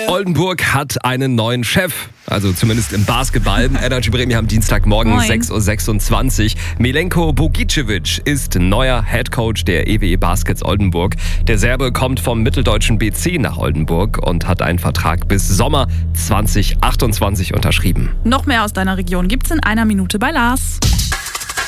Oldenburg hat einen neuen Chef, also zumindest im Basketball. Energy Bremen am Dienstagmorgen 6.26 Uhr. Milenko Bogicevic ist neuer Headcoach der EWE Baskets Oldenburg. Der Serbe kommt vom mitteldeutschen BC nach Oldenburg und hat einen Vertrag bis Sommer 2028 unterschrieben. Noch mehr aus deiner Region gibt's in einer Minute bei Lars.